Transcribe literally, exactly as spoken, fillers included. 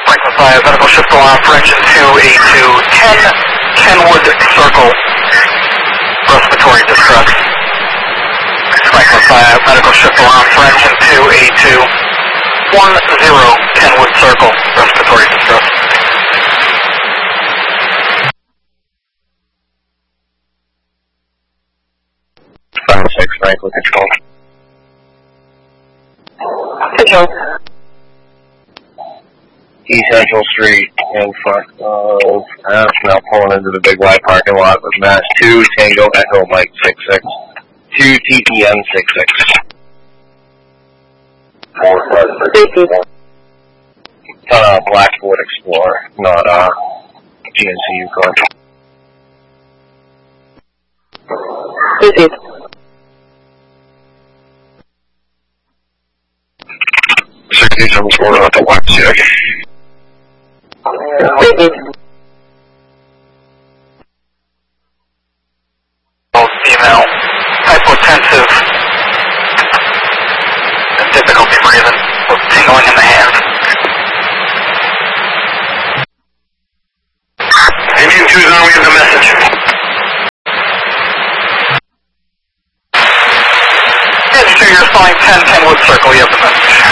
Franklin five, medical shift alarm for engine two eight two, ten Kenwood Circle, respiratory distress. Franklin five, medical shift alarm for engine two eight two, one zero Kenwood Circle, respiratory distress. five six, Franklin Control. Control. East Central Street in front of, uh, now pulling into the Big Y parking lot with Mass two, Tango Echo Mike six six, two T P M six six. Uh, Black Ford Explorer, not, uh, G M C Yukon. Repeat. sixty-seven Florida at the Y C A. Repeat. Female, hypotensive, and difficulty breathing, with tingling in the hands. Engine two is on, we have the message. Engine two, you're flying ten Kenwood Circle, you have the message.